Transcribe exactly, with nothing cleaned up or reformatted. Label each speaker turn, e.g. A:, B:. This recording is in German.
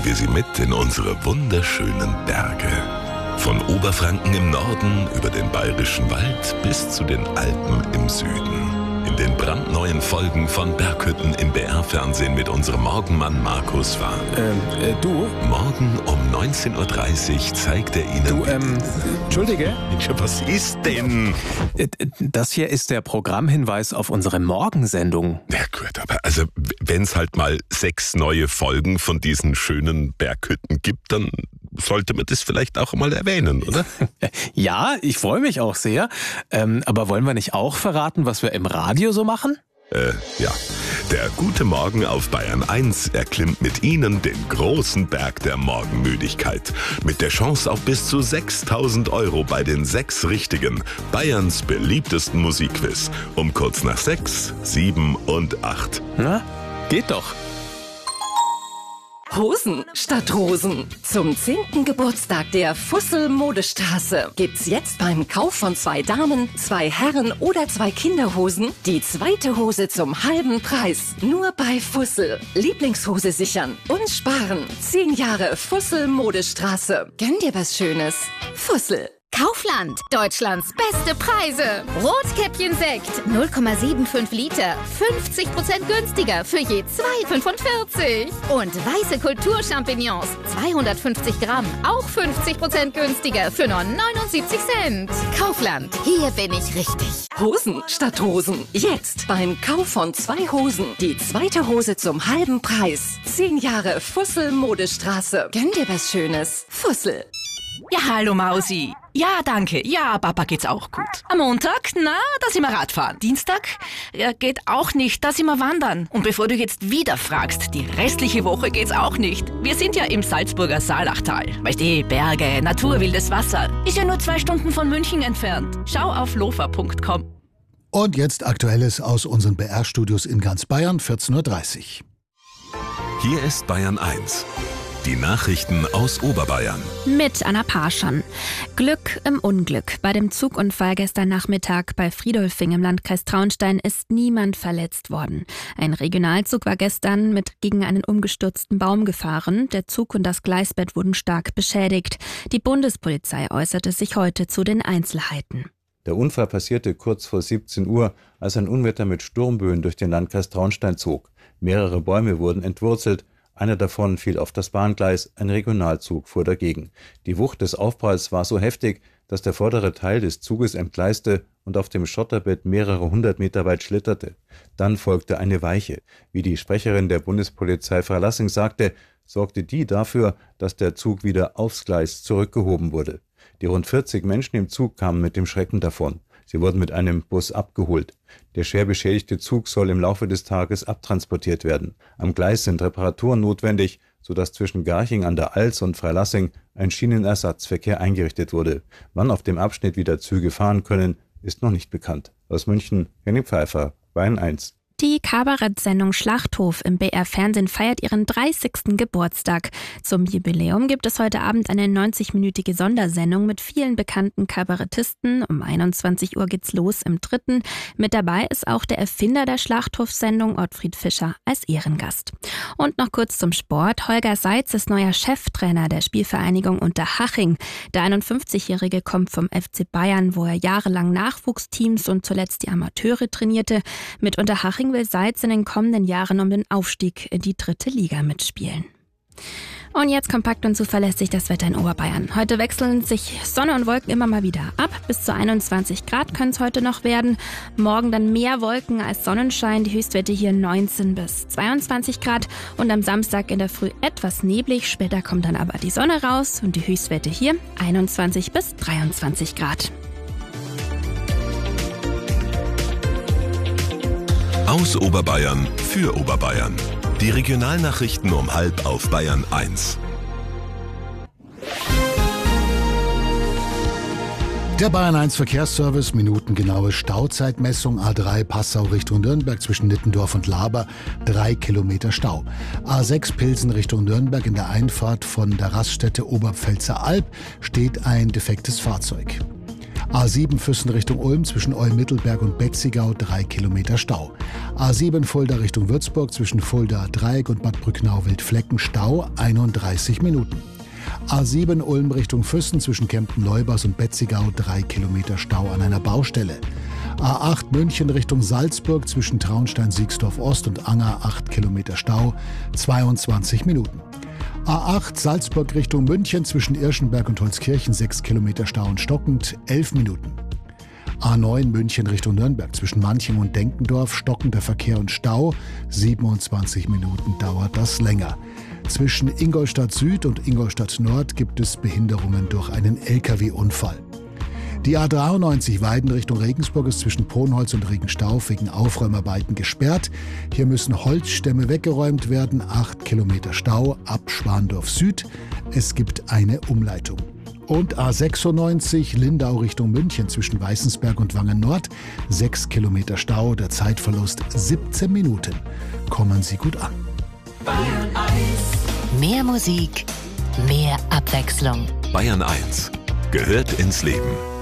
A: wir Sie mit in unsere wunderschönen Berge. Von Oberfranken im Norden über den Bayerischen Wald bis zu den Alpen im Süden. In den brandneuen Folgen von Berghütten im B R-Fernsehen mit unserem Morgenmann Markus Wahn.
B: Ähm, äh, du?
A: Morgen um neunzehn Uhr dreißig zeigt er Ihnen...
B: Du, ähm, Entschuldige?
A: Was ist denn?
B: Das hier ist der Programmhinweis auf unsere Morgensendung.
A: Ja gut, aber also wenn es halt mal sechs neue Folgen von diesen schönen Berghütten gibt, dann sollte man das vielleicht auch mal erwähnen, oder?
B: Ja, ich freue mich auch sehr. Ähm, aber wollen wir nicht auch verraten, was wir im Radio so machen?
A: Äh, ja. Der gute Morgen auf Bayern eins erklimmt mit Ihnen den großen Berg der Morgenmüdigkeit. Mit der Chance auf bis zu sechstausend Euro bei den sechs Richtigen. Bayerns beliebtesten Musikquiz. Um kurz nach sechs, sieben und acht.
B: Na, geht doch.
C: Hosen statt Rosen. Zum zehnten Geburtstag der Fussel Modestraße gibt's jetzt beim Kauf von zwei Damen, zwei Herren oder zwei Kinderhosen die zweite Hose zum halben Preis. Nur bei Fussel. Lieblingshose sichern und sparen. Zehn Jahre Fussel Modestraße. Gönn dir was Schönes. Fussel.
D: Kaufland, Deutschlands beste Preise. Rotkäppchen-Sekt, null Komma fünfundsiebzig Liter, fünfzig Prozent günstiger für je zwei Komma fünfundvierzig. Und weiße Kulturchampignons, zweihundertfünfzig Gramm, auch fünfzig Prozent günstiger für nur neunundsiebzig Cent. Kaufland, hier bin ich richtig.
C: Hosen statt Rosen. Jetzt beim Kauf von zwei Hosen die zweite Hose zum halben Preis. Zehn Jahre Fussel Modestraße. Gönn dir was Schönes. Fussel.
E: Ja, hallo Mausi. Ja, danke. Ja, Papa geht's auch gut. Am Montag, na, da sind wir Radfahren. Dienstag, ja, geht auch nicht, da sind wir wandern. Und bevor du jetzt wieder fragst, die restliche Woche geht's auch nicht. Wir sind ja im Salzburger Saalachtal. Weißt du, Berge, Natur, wildes Wasser. Ist ja nur zwei Stunden von München entfernt. Schau auf lofa punkt com.
F: Und jetzt Aktuelles aus unseren B R-Studios in ganz Bayern, vierzehn Uhr dreißig.
A: Hier ist Bayern eins. Die Nachrichten aus Oberbayern.
G: Mit Anna Parschan. Glück im Unglück. Bei dem Zugunfall gestern Nachmittag bei Friedolfing im Landkreis Traunstein ist niemand verletzt worden. Ein Regionalzug war gestern mit gegen einen umgestürzten Baum gefahren. Der Zug und das Gleisbett wurden stark beschädigt. Die Bundespolizei äußerte sich heute zu den Einzelheiten.
H: Der Unfall passierte kurz vor siebzehn Uhr, als ein Unwetter mit Sturmböen durch den Landkreis Traunstein zog. Mehrere Bäume wurden entwurzelt. Einer davon fiel auf das Bahngleis, ein Regionalzug fuhr dagegen. Die Wucht des Aufpralls war so heftig, dass der vordere Teil des Zuges entgleiste und auf dem Schotterbett mehrere hundert Meter weit schlitterte. Dann folgte eine Weiche. Wie die Sprecherin der Bundespolizei Frau Lassing sagte, sorgte die dafür, dass der Zug wieder aufs Gleis zurückgehoben wurde. Die rund vierzig Menschen im Zug kamen mit dem Schrecken davon. Sie wurden mit einem Bus abgeholt. Der schwer beschädigte Zug soll im Laufe des Tages abtransportiert werden. Am Gleis sind Reparaturen notwendig, sodass zwischen Garching an der Alz und Freilassing ein Schienenersatzverkehr eingerichtet wurde. Wann auf dem Abschnitt wieder Züge fahren können, ist noch nicht bekannt. Aus München, Henning Pfeiffer, Bayern eins.
G: Die Kabarettsendung Schlachthof im B R-Fernsehen feiert ihren dreißigsten Geburtstag. Zum Jubiläum gibt es heute Abend eine neunzig-minütige Sondersendung mit vielen bekannten Kabarettisten. Um einundzwanzig Uhr geht's los im dritten. Mit dabei ist auch der Erfinder der Schlachthof-Sendung, Ottfried Fischer, als Ehrengast. Und noch kurz zum Sport. Holger Seitz ist neuer Cheftrainer der Spielvereinigung Unterhaching. Der einundfünfzigjährige kommt vom F C Bayern, wo er jahrelang Nachwuchsteams und zuletzt die Amateure trainierte. Mit Unterhaching will Seitz in den kommenden Jahren um den Aufstieg in die dritte Liga mitspielen. Und jetzt kompakt und zuverlässig das Wetter in Oberbayern. Heute wechseln sich Sonne und Wolken immer mal wieder ab. Bis zu einundzwanzig Grad können es heute noch werden. Morgen dann mehr Wolken als Sonnenschein. Die Höchstwerte hier neunzehn bis zweiundzwanzig Grad. Und am Samstag in der Früh etwas neblig. Später kommt dann aber die Sonne raus. Und die Höchstwerte hier einundzwanzig bis dreiundzwanzig Grad.
A: Aus Oberbayern für Oberbayern. Die Regionalnachrichten um halb auf Bayern eins.
F: Der Bayern eins Verkehrsservice, minutengenaue Stauzeitmessung, A drei Passau Richtung Nürnberg zwischen Nittendorf und Laber, drei Kilometer Stau. A sechs Pilsen Richtung Nürnberg in der Einfahrt von der Raststätte Oberpfälzer Alb steht ein defektes Fahrzeug. A sieben Füssen Richtung Ulm zwischen Olm-Mittelberg und Betzigau drei Kilometer Stau. A sieben Fulda Richtung Würzburg zwischen Fulda Dreieck und Bad Brücknau-Wildflecken Stau einunddreißig Minuten. A sieben Ulm Richtung Füssen zwischen Kempten-Leubers und Betzigau drei Kilometer Stau an einer Baustelle. A acht München Richtung Salzburg zwischen Traunstein-Siegsdorf Ost und Anger acht Kilometer Stau, zweiundzwanzig Minuten. A acht Salzburg Richtung München zwischen Irschenberg und Holzkirchen sechs Kilometer Stau und stockend, elf Minuten. A neun München Richtung Nürnberg zwischen Manching und Denkendorf stockender Verkehr und Stau, siebenundzwanzig Minuten dauert das länger. Zwischen Ingolstadt Süd und Ingolstadt Nord gibt es Behinderungen durch einen L K W-Unfall. Die A dreiundneunzig Weiden Richtung Regensburg ist zwischen Ponholz und Regenstauf wegen Aufräumarbeiten gesperrt. Hier müssen Holzstämme weggeräumt werden, acht Kilometer Stau ab Schwandorf Süd. Es gibt eine Umleitung. Und A sechsundneunzig Lindau Richtung München zwischen Weißensberg und Wangen Nord, sechs Kilometer Stau, der Zeitverlust siebzehn Minuten. Kommen Sie gut an.
I: Bayern eins. Mehr Musik, mehr Abwechslung.
A: Bayern eins gehört ins Leben.